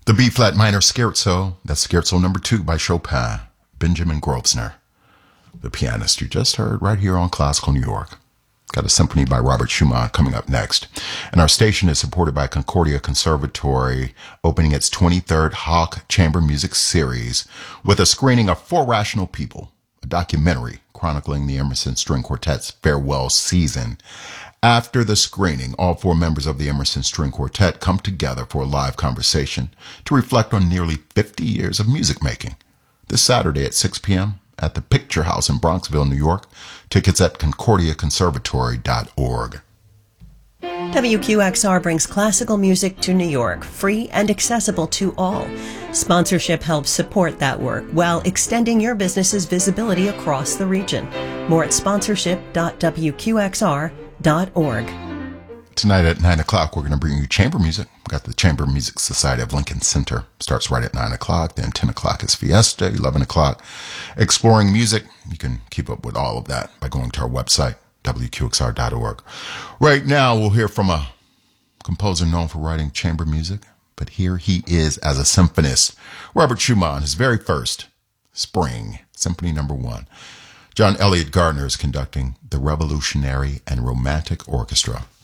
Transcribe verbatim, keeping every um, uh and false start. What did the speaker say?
The B-flat minor Scherzo, that's Scherzo number two by Chopin, Benjamin Grosvenor, the pianist you just heard right here on Classical New York. Got a symphony by Robert Schumann coming up next. And our station is supported by Concordia Conservatory, opening its twenty-third Hawk Chamber Music Series with a screening of For Rational People, a documentary chronicling the Emerson String Quartet's farewell season. After the screening, all four members of the Emerson String Quartet come together for a live conversation to reflect on nearly fifty years of music making. This Saturday at six p.m. at the Picture House in Bronxville, New York. Tickets at concordia conservatory dot org. W Q X R brings classical music to New York, free and accessible to all. Sponsorship helps support that work while extending your business's visibility across the region. More at sponsorship dot w q x r dot org. Tonight at nine o'clock, we're going to bring you chamber music. We've got the Chamber Music Society of Lincoln Center. Starts right at nine o'clock. Then ten o'clock is Fiesta. eleven o'clock, Exploring Music. You can keep up with all of that by going to our website, w q x r dot org. Right now, we'll hear from a composer known for writing chamber music, but here he is as a symphonist. Robert Schumann, his very first Spring, Symphony Number One. John Elliott Gardner is conducting the Revolutionary and Romantic Orchestra.